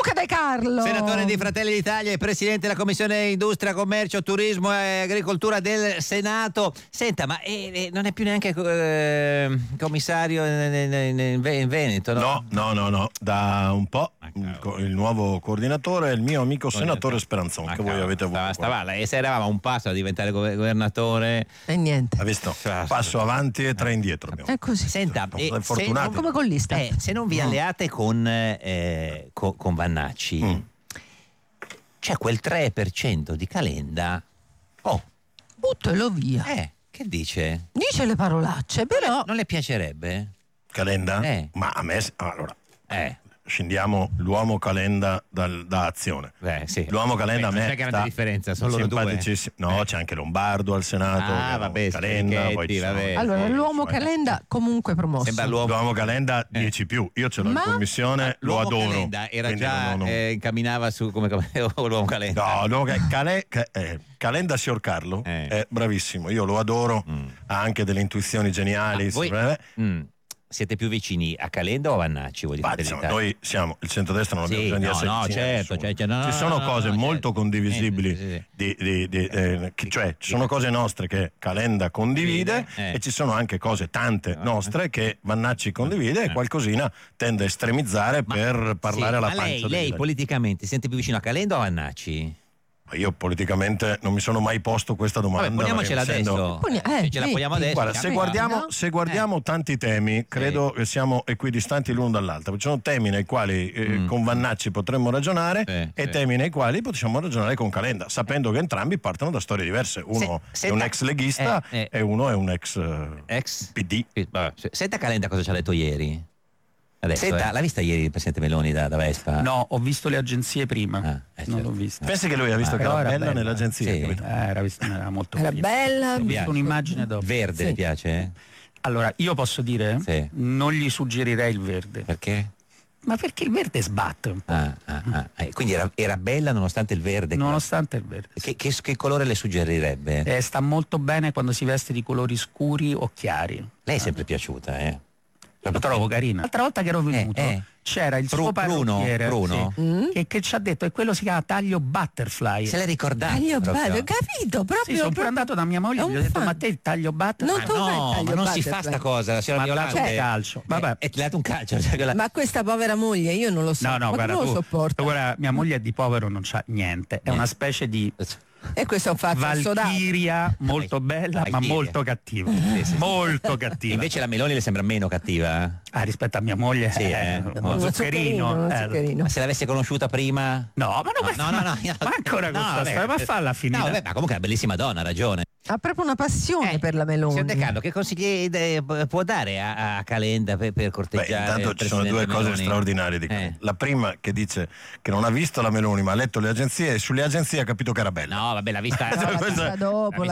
Luca De Carlo, senatore di Fratelli d'Italia e presidente della Commissione Industria, Commercio, Turismo e Agricoltura del Senato. Senta, ma non è più neanche commissario in Veneto, no? No, da un po'. Il nuovo coordinatore è il mio amico senatore Speranzon, che voi avete avuto. E se eravamo a un passo a diventare governatore e niente. Ha visto? Passo avanti e 3 indietro. È così. Senta, fortunati. Come con lista. Se non vi alleate con Vannacci, c'è quel 3% di Calenda. Buttalo via. Che dice? Dice le parolacce, però. Non le piacerebbe? Calenda? Ma a me. Allora. Scendiamo l'uomo Calenda da Azione. Sì. L'uomo Calenda a me c'è grande differenza, sono loro due. No, c'è anche Lombardo al Senato. Calenda, poi allora l'uomo Calenda comunque promosso. Sembra l'uomo Calenda 10 più. Io ce l'ho in commissione, lo adoro. Calenda era già incamminava su come l'uomo Calenda. No, l'uomo Calenda signor Carlo è bravissimo, io lo adoro, ha anche delle intuizioni geniali. Siete più vicini a Calenda o a Vannacci? Noi siamo il centrodestra, non abbiamo bisogno di essere vicini. Ci sono cose molto condivisibili, cioè ci sono cose nostre che Calenda condivide e ci sono anche cose tante nostre che Vannacci condivide e qualcosina tende a estremizzare per parlare alla pancia. Lei politicamente si sente più vicino a Calenda o a Vannacci? Io politicamente non mi sono mai posto questa domanda. Poniamocela adesso. Ce la poniamo adesso. Guarda, se guardiamo tanti temi, credo che siamo equidistanti l'uno dall'altro. Ci sono temi nei quali con Vannacci potremmo ragionare e temi nei quali possiamo ragionare con Calenda, sapendo che entrambi partono da storie diverse. Uno è un ex leghista e uno è un ex PD. Senta Calenda cosa ci ha detto ieri. Adesso, l'ha vista ieri il presidente Meloni da Vespa? No, ho visto le agenzie prima. Non l'ho vista. Pensi che lui ha visto che era bella nelle agenzie? Era molto era bella. Ho visto un'immagine dopo. Verde, ti piace? Allora, io posso dire, non gli suggerirei il verde. Perché? Ma perché il verde sbatte un po'. Quindi era bella nonostante il verde? Nonostante il verde. Che colore le suggerirebbe? Sta molto bene quando si veste di colori scuri o chiari. Lei è sempre piaciuta, La trovo carina. L'altra volta che ero venuto c'era il suo parrucchiere Bruno. che ci ha detto, e quello si chiama taglio butterfly. Se l'è ricordato? Ho capito, proprio. Sì, sono pure andato da mia moglie e gli ho detto, ma te il taglio butterfly? Non si fa sta cosa, la signora Violante. Calcio. Vabbè. E ti ha dato un calcio. Ma questa povera moglie, io non lo so. No, guarda, non lo sopporto. Guarda, mia moglie di povero non c'ha niente. È una specie di E questo è un fatto Valchiria molto bella, ma molto cattiva. Molto cattiva. Invece la Meloni le sembra meno cattiva? Rispetto a mia moglie, uno zuccherino. Ma se l'avesse conosciuta prima? No, ma ancora questa storia, ma falla finire. Ma comunque è una bellissima donna, ha ragione. Ha proprio una passione per la Meloni. Signor De Carlo, che consigli può dare a Calenda per corteggiare? Intanto ci sono due cose straordinarie di Calenda. La prima, che dice che non ha visto la Meloni ma ha letto le agenzie, e sulle agenzie ha capito che era bella. No, vabbè, l'ha vista dopo.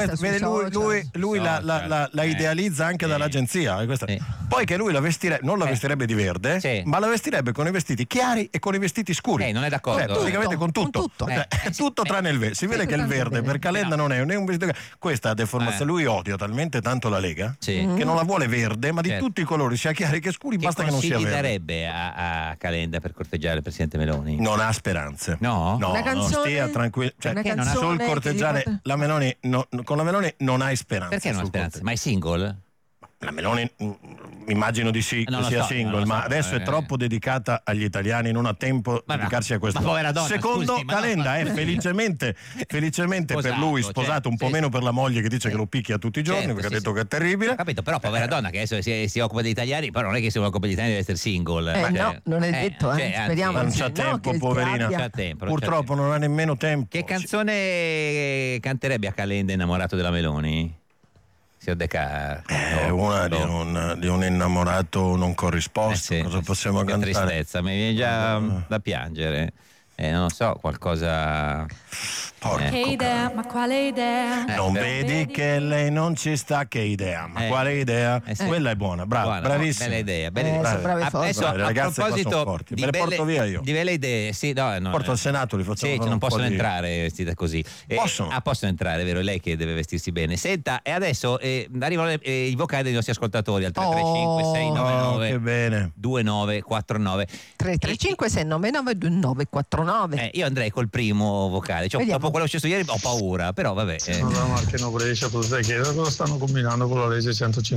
Lui la idealizza anche dall'agenzia. Poi che lui non la vestirebbe di verde, ma la vestirebbe con i vestiti chiari e con i vestiti scuri. Non è d'accordo. Praticamente con tutto. Tutto tranne il verde. Si vede che il verde per Calenda non è un vestito. Questa deformazione, lui odia talmente tanto la Lega che non la vuole verde, ma di tutti i colori, sia chiari che scuri, basta che non sia verde. Che darebbe a Calenda per corteggiare il presidente Meloni? Non ha speranze. No? Una canzone, stia tranquillo. Non ha sul corteggiare la Meloni, con la Meloni non hai speranza. Perché non ha speranza? Ma è single? La Meloni immagino di sì, che sia single, ma adesso è troppo dedicata agli italiani, non ha tempo di dedicarsi a questo. Secondo Calenda è felicemente per lui sposato, un po' meno per la moglie che dice che lo picchia tutti i giorni, perché ha detto che è terribile. Ho capito, però povera donna che adesso si occupa degli italiani, però non è che si occupa degli italiani deve essere single. No, non è detto, speriamo. Non c'ha tempo, poverina. Purtroppo non ha nemmeno tempo. Che canzone canterebbe a Calenda innamorato della Meloni? De Carlo. Una di un innamorato non corrisposto. Cosa possiamo cantare? Tristezza, mi viene già da piangere. Non so, qualcosa... Che idea, ma quale idea? Non vedi che lei non ci sta, che idea? Ma quale idea? Quella è buona, brava, bravissima. Bella idea, Adesso, le ragazze a proposito me le porto via io. Di belle idee, sì, no, porto al Senato, li facciamo. Sì, non possono entrare vestite così. Possono? Possono entrare, è vero, è lei che deve vestirsi bene. Senta, e adesso arrivano i vocali dei nostri ascoltatori al 335 699 che bene. 2949 335 699 2949. Io andrei col primo vocale, dopo quello che è successo ieri ho paura, però vabbè. Allora Marchino Brescia, potrei chiedere cosa stanno combinando con la legge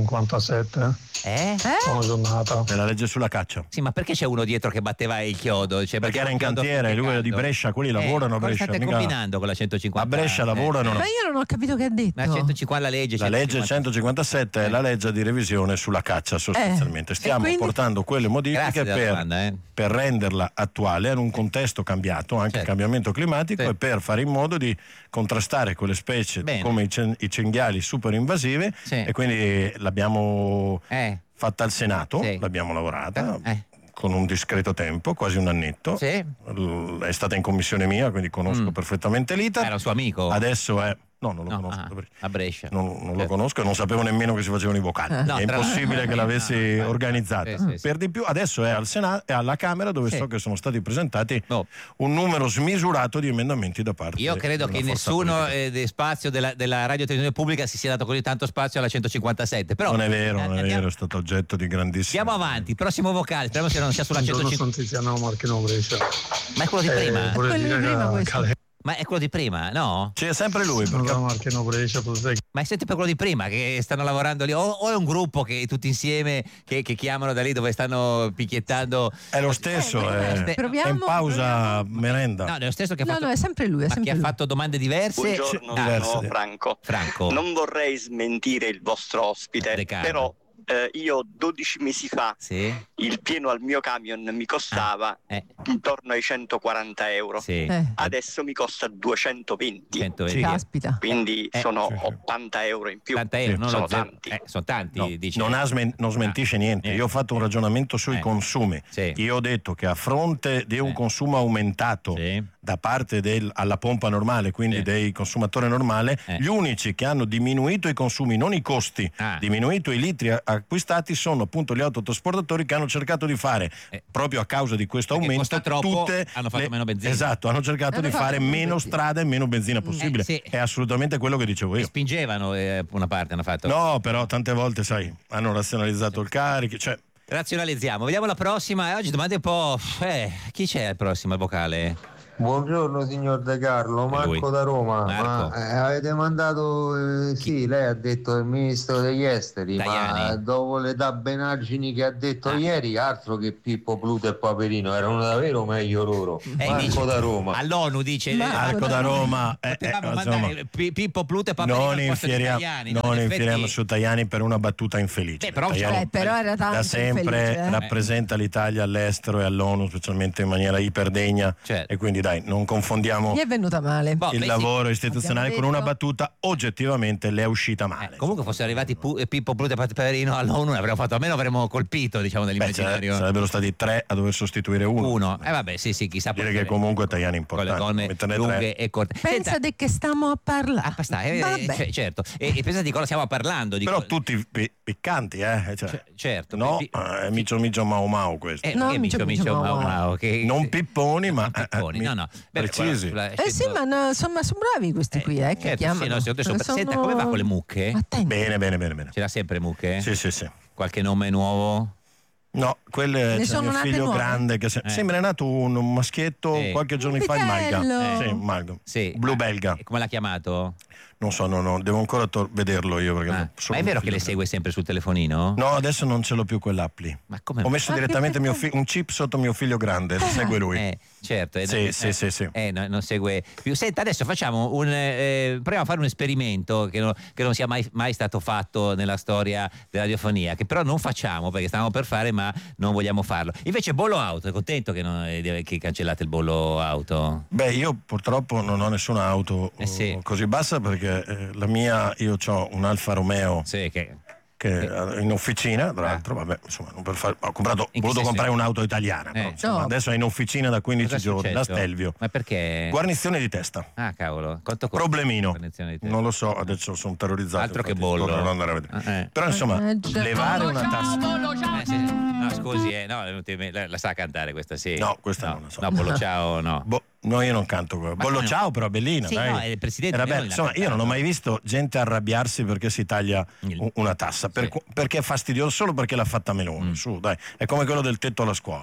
157? Buona giornata. È la legge sulla caccia. Sì, ma perché c'è uno dietro che batteva il chiodo? Perché era in cantiere, lui era di Brescia, quelli lavorano a Brescia. Cosa state combinando con la 150? A Brescia lavorano. Ma io non ho capito che ha detto. La 150, la legge 157 è la legge di revisione sulla caccia sostanzialmente. Stiamo portando quelle modifiche per renderla attuale in un contesto cambiato, anche il cambiamento climatico, e per fare in modo di contrastare quelle specie come i cinghiali super invasive, e quindi l'abbiamo fatta al Senato, l'abbiamo lavorata con un discreto tempo, quasi un annetto. È stata in commissione mia, quindi conosco perfettamente l'iter. Era un suo amico? Adesso è... No, non lo conosco. A Brescia. Non lo conosco e non sapevo nemmeno che si facevano i vocali. È impossibile che l'avessi organizzata. Per di più, adesso è al Senato e alla Camera, dove so che sono stati presentati un numero smisurato di emendamenti da parte. Io credo che nessuno spazio della radio televisione pubblica si sia dato così tanto spazio alla 157. Però non è vero, è stato oggetto di grandissimo. Andiamo avanti, prossimo vocale, speriamo che non sia sulla 150. Sono Tiziano Marchino Brescia. Ma è quello di prima? Quello Ma è quello di prima, no? C'è sempre lui. Ma è sempre quello di prima che stanno lavorando lì? O è un gruppo che tutti insieme che chiamano da lì dove stanno picchiettando? È lo stesso, è in pausa merenda. No, è lo stesso che ha fatto. No, è sempre lui. Ha fatto domande diverse. Buongiorno, sono Franco. Non vorrei smentire il vostro ospite, però io 12 mesi fa il pieno al mio camion mi costava intorno ai 140 euro. Adesso mi costa 220. Caspita. Quindi sono 80 euro in più. 80 euro, sono tanti. Sono tanti, dice. Non smentisce niente. Io ho fatto un ragionamento sui consumi. Io ho detto che a fronte di un consumo aumentato da parte alla pompa normale, quindi dei consumatori normale, gli unici che hanno diminuito i consumi, non i costi, diminuito i litri acquistati, sono appunto gli autotrasportatori, che hanno cercato di fare proprio a causa di questo aumento hanno fatto meno benzina. Esatto, hanno cercato di fare meno strada e meno benzina possibile. È assolutamente quello che dicevo io. Spingevano una parte, hanno fatto. No, però tante volte hanno razionalizzato il carico, razionalizziamo. Vediamo la prossima. Oggi domande un po'. Chi c'è al prossimo vocale? Buongiorno signor De Carlo, Marco da Roma. Marco. Ma avete mandato, lei ha detto il ministro degli esteri, Tajani. Ma dopo le dabbenaggini che ha detto ieri, altro che Pippo, Pluto e Paperino, erano davvero meglio loro. Marco da Roma. All'ONU dice Marco da Roma. Pippo, Pluto e Paperino. Non infieriamo su Tajani per una battuta infelice. Però era tanto da sempre infelice, rappresenta l'Italia all'estero e all'ONU, specialmente in maniera iperdegna, e quindi non confondiamo gli è venuta male il lavoro istituzionale con una battuta. Oggettivamente le è uscita male. Comunque fossero arrivati Pippo, Pluto e Paperino all'ONU, avremmo fatto, almeno avremmo colpito, diciamo, nell'immaginario. Sarebbero stati 3 a dover sostituire uno. Vabbè, sì, chissà. Dire che comunque Tajani è importante. Con le donne lunghe e corte. Pensa di che stiamo a parlare. Certo. E pensa di cosa stiamo parlando. Però tutti piccanti, certo. No, micio Mau Mau questo. Micio Mau Mau. Non pipponi, ma pipponi. No. Precisi. Sì, ma insomma sono bravi questi qui, che chiamano. Senta, come va con le mucche? Bene. Ce l'ha sempre mucche? Sì. Qualche nome nuovo? No, quello è mio figlio nuove. Grande che sembra è nato un maschietto qualche giorno fa in Malga. Blu belga. E come l'ha chiamato? Non so, devo ancora vederlo io. Perché ma è vero che le segue sempre sul telefonino? No, adesso non ce l'ho più quell'app lì. Ma come? Ho messo direttamente un chip sotto mio figlio grande, lo segue lui. Certo. Sì. Non segue più. Senta, adesso facciamo proviamo a fare un esperimento che non sia mai stato fatto nella storia della radiofonia, che però non facciamo perché stavamo per fare, ma non vogliamo farlo. Invece bollo auto, è contento che cancellate il bollo auto? Beh, io purtroppo non ho nessuna auto così bassa, perché la mia, io ho un Alfa Romeo in officina, tra l'altro, vabbè, insomma, non per fare, ho voluto comprare un'auto italiana, però, insomma, adesso è in officina da 15 giorni, da Stelvio. Ma perché? Guarnizione di testa. Ah, cavolo, quanto costa? Problemino. Non lo so, adesso sono terrorizzato. Altro che bollo. Però insomma, levare una tassa. No, scusi, la sa cantare questa, sì. No, questa non la so. No, Bollo ciao, no. No, io non canto quello. Bollo ciao, però bellina, sì, dai. No, il presidente era bello. Insomma, io non ho mai visto gente arrabbiarsi perché si taglia una tassa, perché è fastidioso solo perché l'ha fatta Meloni. Su, dai, è come quello del tetto alla scuola.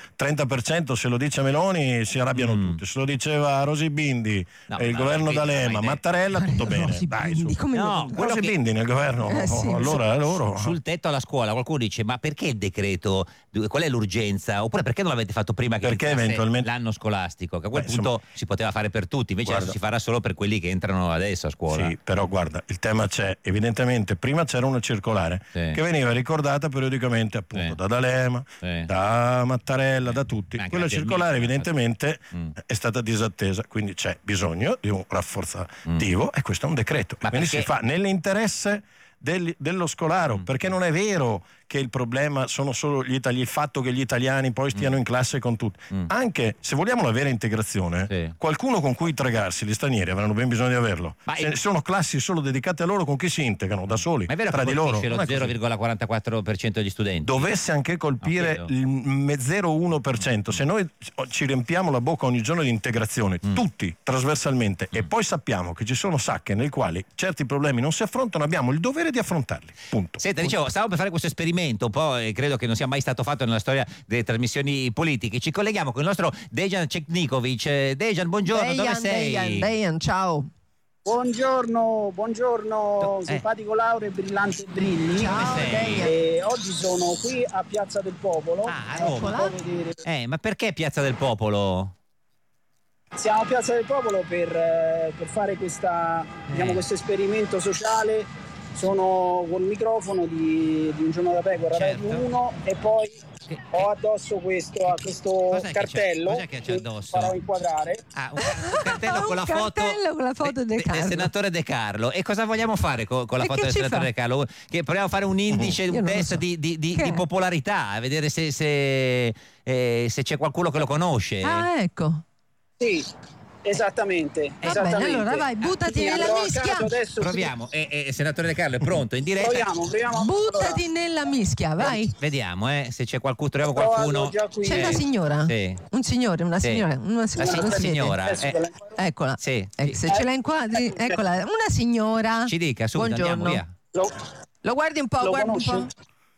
30% se lo dice Meloni si arrabbiano tutti. Se lo diceva Rosy Bindi e il governo D'Alema, Mattarella, tutto bene. Rosy dai, Bindi, su. Rosy Bindi nel governo. Allora loro. Sul tetto alla scuola qualcuno dice: ma perché il decreto? Qual è l'urgenza? Oppure perché non l'avete fatto prima che eventualmente l'anno scolastico? Che a quel punto si poteva fare per tutti, invece adesso si farà solo per quelli che entrano adesso a scuola. Sì, però guarda, il tema c'è, evidentemente prima c'era una circolare che veniva ricordata periodicamente appunto da D'Alema, da Mattarella, da tutti. Quella circolare evidentemente è stata disattesa, quindi c'è bisogno di un rafforzativo e questo è un decreto. Quindi si fa nell'interesse dello scolaro, perché non è vero che il problema sono solo il fatto che gli italiani poi stiano in classe con tutti. Anche se vogliamo la vera integrazione, qualcuno con cui tragarsi, gli stranieri avranno ben bisogno di averlo. Sono classi solo dedicate a loro con chi si integrano da soli, ma è vero tra di loro. Lo 0,44% degli studenti dovesse anche colpire il 0,1%, se noi ci riempiamo la bocca ogni giorno di integrazione, tutti trasversalmente, e poi sappiamo che ci sono sacche nel quali certi problemi non si affrontano, abbiamo il dovere di affrontarli. Punto. Senta, dicevo, stavo per fare questo esperimento un po', credo che non sia mai stato fatto nella storia delle trasmissioni politiche. Ci colleghiamo con il nostro Dejan Ceknikovic. Dejan, buongiorno, dove sei? Dejan, ciao. Buongiorno, simpatico Lauro e brillante Brilli. Ciao, Dejan. Oggi sono qui a Piazza del Popolo. A Roma. Ma perché Piazza del Popolo? Siamo a Piazza del Popolo per fare questo esperimento sociale. Sono col microfono di Un Giorno da Pecora, Radio 1, e poi ho addosso questo cartello. Cos'è che c'è addosso? Farò inquadrare. Un cartello con la foto del senatore De Carlo. E cosa vogliamo fare con la foto del senatore De Carlo? Che proviamo a fare un indice, un test di popolarità, a vedere se c'è qualcuno che lo conosce. Ah, ecco. Sì. Esattamente. Bene, allora vai, buttati nella mischia. Proviamo. Senatore De Carlo è pronto in diretta. Proviamo. Buttati nella mischia, vai. Vediamo se c'è qualcuno, troviamo qualcuno. C'è una signora? Sì. Un signore, una signora. Una signora. Eccola. Sì. Se ce la inquadri, eccola. Una signora. Ci dica, subito, buongiorno. Andiamo via. Lo guardi un po', guardi un po'.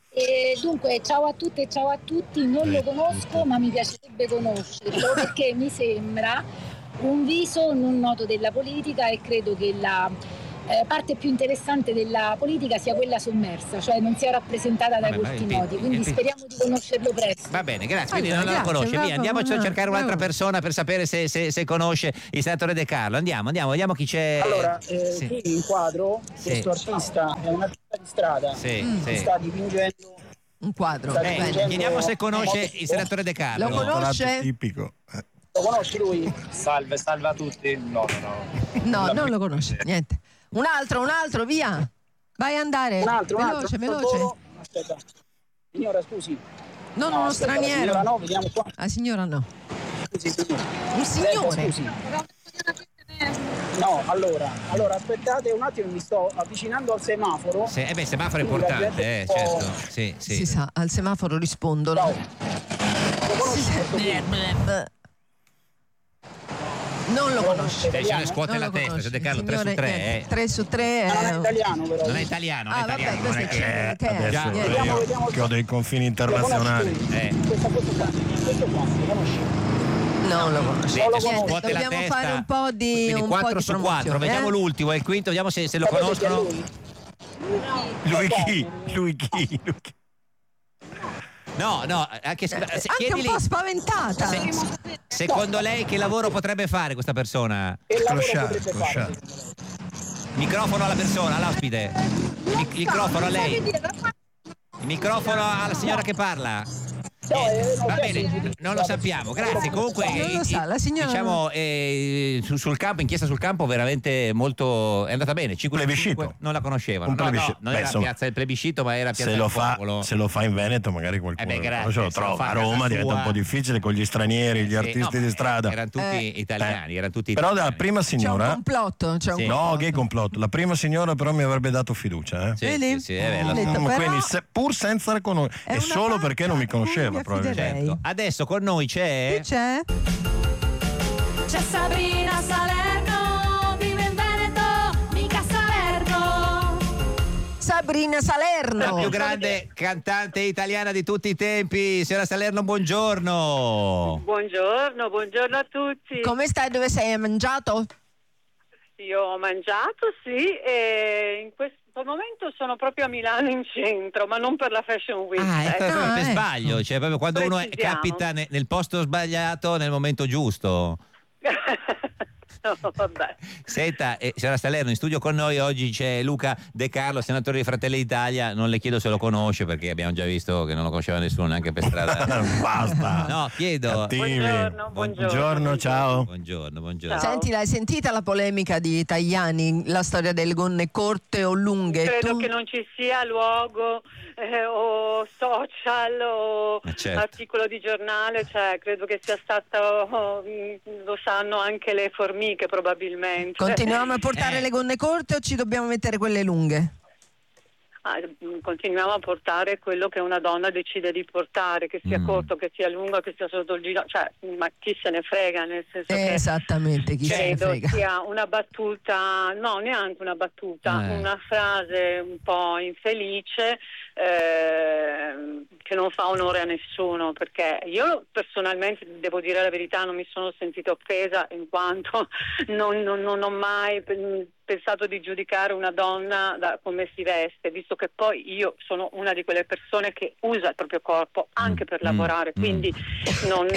Dunque, ciao a tutte e ciao a tutti. Non lo conosco, ma mi piacerebbe conoscerlo perché mi sembra un viso non noto della politica, e credo che la parte più interessante della politica sia quella sommersa, cioè non sia rappresentata dai volti noti, quindi speriamo di conoscerlo presto. Va bene, grazie. Quindi non la conosce, via, andiamo a cercare un'altra persona per sapere se conosce il senatore De Carlo. Andiamo, vediamo chi c'è. Allora, qui in quadro questo artista è un artista di strada che sta dipingendo un quadro. Chiediamo se conosce il senatore De Carlo. Lo conosce? Tipico. Lo conosci lui? Salve a tutti. No. No, non lo conosce, niente. Un altro, via. Vai a andare. Veloce. Aspetta. Signora, scusi. Non uno straniero. La signora no, vediamo qua. La signora no. Scusi. Un signore. Scusi. No, allora aspettate un attimo, mi sto avvicinando al semaforo. Il semaforo è importante, certo. Sì. Si sa, al semaforo rispondono. Non lo conosce. Scuote la testa, se De Carlo 3 su 3. 3 su 3 non è italiano, però. Non è italiano, vabbè, non è che adesso vediamo. Che ho dei confini internazionali. Questo qua, lo conosci? Non lo conosco. Dobbiamo fare un po' di 4 su 4. Vediamo l'ultimo e il quinto, vediamo se lo conoscono. Lui chi? No, anche un po' spaventata. Secondo lei che lavoro potrebbe fare questa persona? Clochard. Microfono alla persona, all'ospite. Microfono a lei. Il microfono alla signora che parla. Va bene, non lo sappiamo, grazie. Comunque non lo sa, la signora... diciamo sul campo, inchiesta sul campo veramente molto, è andata bene. Plebiscito. Non la conoscevano. Non era Piazza del Plebiscito, ma era Piazza del Popolo. Se lo fa in Veneto magari qualcuno lo trova. A Roma diventa un po' difficile con gli stranieri, gli artisti di strada. Erano tutti italiani, Però la prima signora c'è un complotto, no, che complotto. La prima signora però mi avrebbe dato fiducia, Vedi? Sì, è vero. Quindi pur senza conoscere, e solo perché non mi conosceva probabilmente. Certo. Adesso con noi c'è C'è Sabrina Salerno, vive in Veneto, mica Salerno. Sabrina Salerno, la più grande cantante italiana di tutti i tempi. Signora Salerno, buongiorno. Buongiorno a tutti. Come stai? Dove sei? Hai mangiato? Io ho mangiato, sì, e in questo momento sono proprio a Milano in centro, ma non per la Fashion Week. Per sbaglio, cioè proprio quando uno capita nel posto sbagliato nel momento giusto. No, vabbè. Senta, signora Salerno, in studio con noi oggi c'è Luca De Carlo, senatore di Fratelli d'Italia. Non le chiedo se lo conosce, perché abbiamo già visto che non lo conosceva nessuno neanche per strada. Basta. No, chiedo. Buongiorno, ciao. Buongiorno. Ciao. Senti, l'hai sentita la polemica di Tajani, la storia delle gonne corte o lunghe? Credo che non ci sia luogo o social o articolo di giornale, cioè credo che sia stato, lo sanno anche le formiche probabilmente. Continuiamo a portare le gonne corte o ci dobbiamo mettere quelle lunghe? Continuiamo a portare quello che una donna decide di portare, che sia corto, che sia lungo, che sia sotto il ginocchio, cioè, ma chi se ne frega, nel senso esattamente, chi se ne frega. Sia una battuta, no, neanche una battuta, una frase un po' infelice che non fa onore a nessuno, perché io personalmente, devo dire la verità, non mi sono sentita offesa, in quanto non ho mai pensato di giudicare una donna da come si veste, visto che poi io sono una di quelle persone che usa il proprio corpo anche per lavorare, quindi non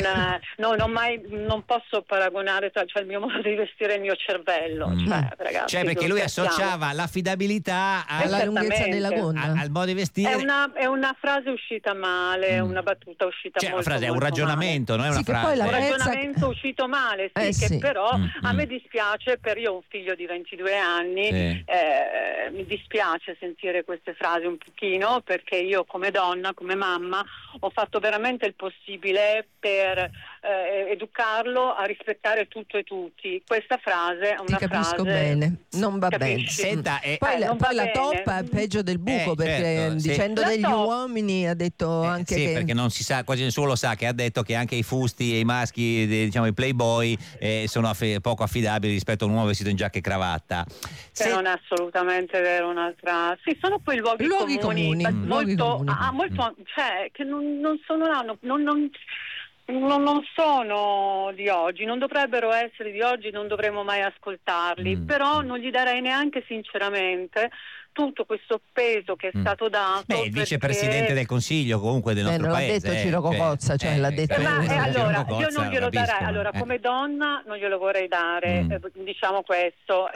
posso paragonare il mio modo di vestire il mio cervello, ragazzi, perché lui associava l'affidabilità alla lunghezza della gonna, al modo di vestire. È una frase uscita male, una battuta uscita molto, una frase, è un molto ragionamento, male. Non è una frase. Un ragionamento uscito male, che però a me dispiace, io ho un figlio di 22 anni, mi dispiace sentire queste frasi un pochino, perché io come donna, come mamma, ho fatto veramente il possibile per educarlo a rispettare tutto e tutti. Questa frase è una capisco frase bene, non va bene. Senta, poi la toppa è peggio del buco, perché dicendo degli uomini ha detto anche che perché non si sa, quasi nessuno lo sa, che ha detto che anche i fusti e i maschi, diciamo i playboy, sono poco affidabili rispetto a un uomo vestito in giacca e cravatta. Non è assolutamente vero, un'altra. Sì, sono quei luoghi comuni. Molto, cioè che non sono là, non sono di oggi, non dovrebbero essere di oggi, non dovremmo mai ascoltarli, però non gli darei neanche sinceramente tutto questo peso che è stato dato. Il vicepresidente del Consiglio comunque del nostro paese. Non l'ha detto Ciro Cocozza, l'ha detto allora, io non glielo darei, allora come donna non glielo vorrei dare, diciamo questo,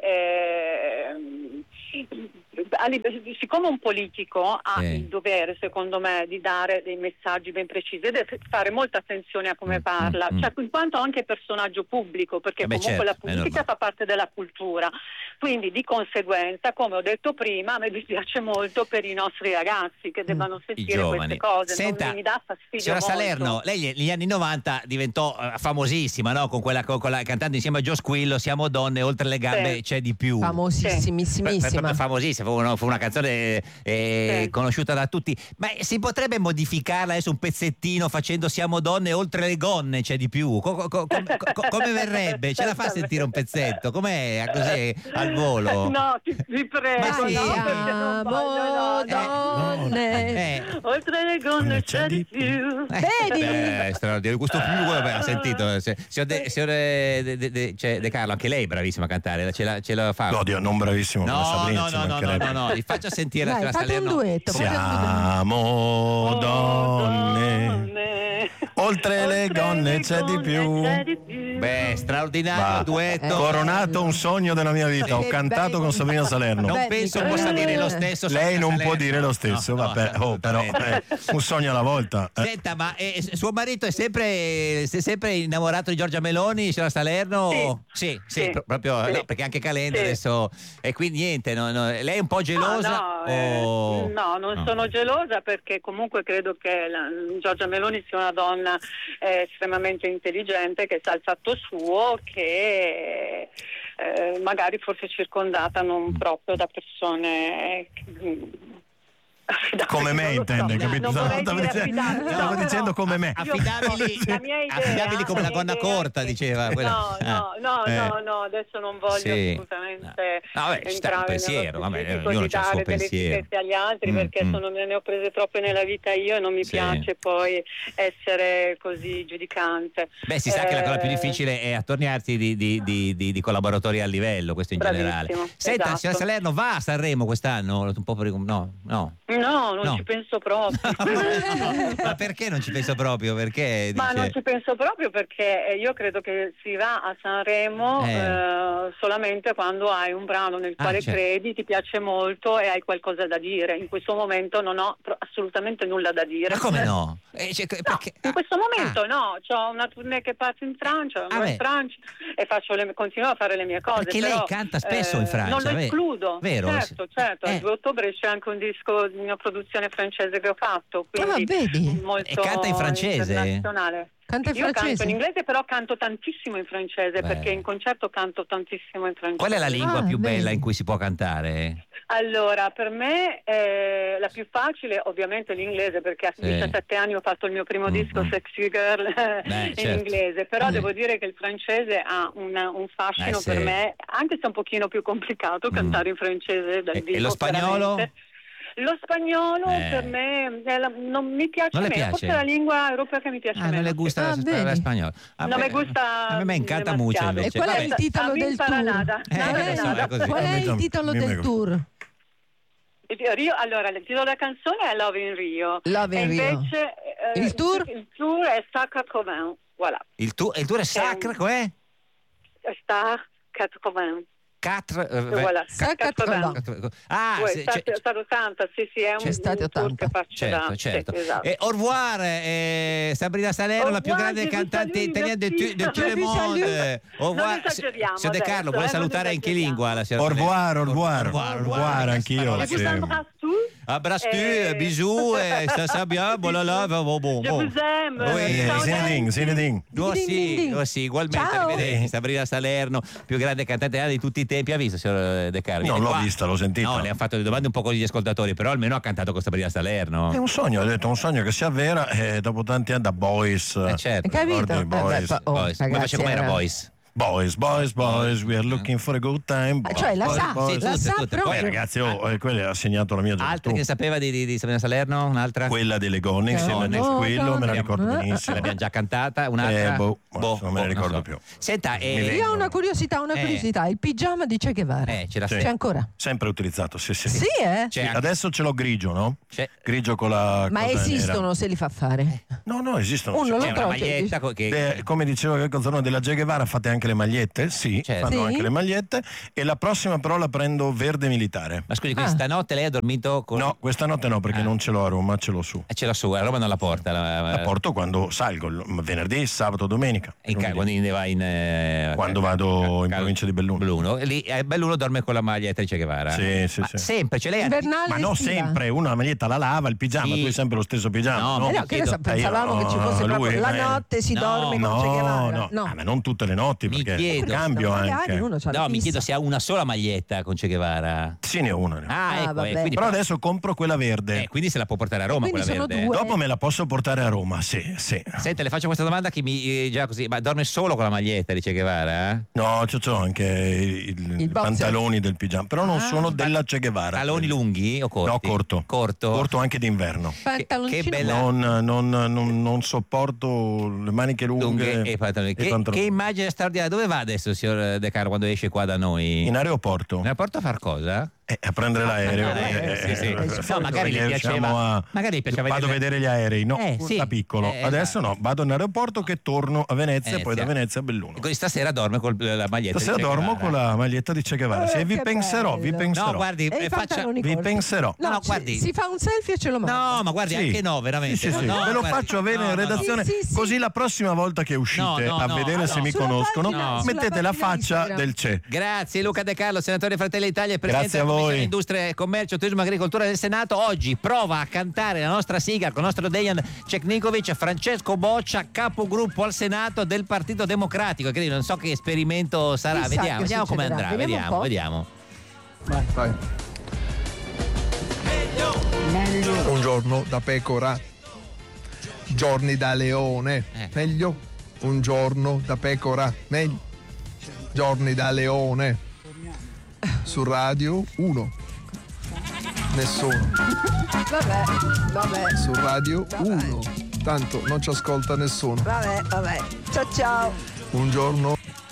siccome un politico ha il dovere, secondo me, di dare dei messaggi ben precisi, deve fare molta attenzione a come parla, in quanto anche personaggio pubblico, perché comunque la politica fa parte della cultura, quindi di conseguenza, come ho detto prima, a me dispiace molto per i nostri ragazzi che debbano sentire queste cose. Senta, mi dà fastidio signora molto. Salerno, lei negli anni 90 diventò famosissima, no? Con quella cantando insieme a Gio Squillo, Siamo donne, oltre le gambe c'è di più. Famosissimissima. Famosissima, fu una canzone conosciuta da tutti, ma si potrebbe modificarla adesso un pezzettino facendo Siamo donne, oltre le gonne c'è di più? Come verrebbe? Ce la fa sentire un pezzetto? Com'è così al volo? No, vi prego, Siamo donne, oltre le gonne c'è di più. Vedi? Straordinario, questo più ha sentito. Signore De Carlo, anche lei è bravissima a cantare, ce la fa? Oddio, non bravissimo come Sabrina. No, li faccio sentire la Salerno. Un duetto. Siamo donne, oltre le gonne c'è di più. Beh, straordinario duetto. Coronato un sogno della mia vita. Ho cantato con Sabrina Salerno. Non penso possa dire lo stesso. Lei non può dire lo stesso, vabbè. Però un sogno alla volta. Senta, ma suo marito è sempre innamorato di Giorgia Meloni, signora Salerno? Sì, proprio. No, perché anche Calenda adesso. E quindi niente, lei è un po' gelosa? No, non sono gelosa, perché comunque credo che Giorgia Meloni sia una donna estremamente intelligente, che sa il fatto suo, che magari forse circondata non proprio da persone come me, intende, capito? Stavo dicendo come me. Affidabili come la gonna corta, diceva. No, adesso non voglio assolutamente entrare un pensiero, ognuno ha il suo pensiero agli altri, perché ne ho prese troppe nella vita io, e non mi piace poi essere così giudicante. Beh, si sa che la cosa più difficile è attorniarsi di collaboratori a livello, questo in generale. Senta, signora Salerno, va a Sanremo quest'anno? Un po' No, non ci penso proprio. Ma perché non ci penso proprio? Perché Ma non ci penso proprio perché io credo che si va a Sanremo solamente quando hai un brano nel quale credi, ti piace molto e hai qualcosa da dire. In questo momento non ho assolutamente nulla da dire. Ma come no? In questo momento no, c'ho una tournée che parte in Francia, in Francia, e continuo a fare le mie cose. Perché però, lei canta spesso in Francia. Non lo escludo. Vero? Certo. Il 2 ottobre c'è anche un disco di una produzione francese che ho fatto, quindi molto e canta in francese? Internazionale. Canta in Io francese? canto in inglese, però canto tantissimo in francese, perché in concerto canto tantissimo in francese. Qual è la lingua più bella in cui si può cantare? Allora, per me la più facile ovviamente è l'inglese, perché a 17 anni ho fatto il mio primo disco Sexy Girl in inglese, però devo dire che il francese ha un fascino per me, anche se è un pochino più complicato cantare in francese dal vivo. E lo spagnolo? Veramente. Lo spagnolo per me non mi piace meno, forse è la lingua europea che mi piace meno. Non le gusta la spagnola? Non mi gusta. A me incanta molto invece. E qual è il titolo del tour? Qual è il titolo del tour? Allora, il titolo della canzone è Love in Rio. Love in Rio. Invece, il tour? Il tour è Star 80. Voilà. Il tour è Sacre, com'è? Star 80. Voilà. Stato 80, sì, è un tour che faccio certo. Au revoir, Sabrina Salerno, la più grande cantante italiana del tout le monde. Au revoir. Signor De Carlo, vuole salutare in che lingua la signora? Au revoir, anch'io. Abbraccio, bisous, ça bien, bolala, bon. Je vous aime. Zinedine. Sì, ugualmente. Vede, Sabrina Salerno, più grande cantante italiana di tutti i tempi. Ha visto, signor De Carlo? Non l'ho vista, l'ho sentita. No, le ha fatto le domande un po' con gli ascoltatori, però almeno ha cantato con Sabrina Salerno. È un sogno, ho detto, un sogno che si avvera dopo tanti anni da Boys. Certo. Capito? Boys. Come faceva, com'era Boys? Boys, we are looking for a good time. Cioè la sa proprio. Poi ragazzi, quello ha segnato la mia gioventù. Altra che sapeva di Sabrina Salerno? Un'altra? Quella delle Gonne, insieme a Squillo, me la ricordo benissimo. L'abbiamo già cantata, un'altra? Non me la ricordo più. Senta, io ho una curiosità, il pigiama di Che Guevara. C'è ancora? Sempre utilizzato, sì. Sì, adesso ce l'ho grigio, no? Grigio con la Ma esistono se li fa fare? No, esistono. Uno lo una maglietta come diceva che Gonzalo della Che Guevara, fate anche le magliette? Sì, fanno anche le magliette. E la prossima però la prendo verde militare. Ma scusi, questa notte lei ha dormito con... No, questa notte no, perché non ce l'ho a Roma, ce l'ho su. Ce l'ho su, a Roma non la porta? La porto quando salgo, venerdì, sabato, domenica. Quando vado in provincia di Belluno. Lì a Belluno dorme con la maglietta di Che Guevara. Sì. Sempre, ce l'hai? Ma non sempre, una la maglietta la lava, il pigiama, tu hai sempre lo stesso pigiama. Pensavamo che ci fosse proprio la notte si dorme con Che Guevara. No, ma non tutte le notti, perché cambio anche. Mi chiedo se ha una sola maglietta con Che Guevara. Sì, ne ho una. Quindi però adesso compro quella verde. Quindi se la può portare a Roma quella verde. Dopo me la posso portare a Roma, sì. Senta, le faccio questa domanda che mi già così, ma dorme solo con la maglietta di Che Guevara? No, c'ho anche i pantaloni del pigiama, però non sono della Che Guevara. Pantaloni lunghi o corti? No, corto anche d'inverno. Che bella. Non sopporto le maniche lunghe e pantaloni. Che immagine straordinaria. Dove va adesso, signor De Carlo, quando esce qua da noi? In aeroporto. In aeroporto a far cosa? A prendere l'aereo. No, magari gli piaceva. Vado a vedere gli aerei, no? Da piccolo. Adesso no, vado in aeroporto che torno a Venezia e poi da Venezia a Belluno. Quindi stasera dorme con la maglietta. Stasera dormo con la maglietta di Che Guevara. Vi penserò. No, guardi, vi penserò. No, guardi. Si fa un selfie e ce lo manda. No, ma guardi, anche no, veramente. Sì. Ve lo faccio avere in redazione, così la prossima volta che uscite a vedere se mi conoscono, mettete la faccia del CE. Grazie Luca De Carlo, senatore Fratelli d'Italia e presidente della Commissione Industria, Commercio, Turismo e Agricoltura del Senato. Oggi prova a cantare la nostra sigla con il nostro Dejan Ceknikovic, Francesco Boccia, capogruppo al Senato del Partito Democratico. Quindi non so che esperimento sarà. Vediamo come andrà. Vediamo. Vai. Un giorno da pecora, giorni da leone. Meglio. Un giorno da pecora, meglio. Giorni da leone. Su Radio 1. Nessuno. Vabbè. Su Radio 1. Tanto non ci ascolta nessuno. Vabbè. Ciao. Un giorno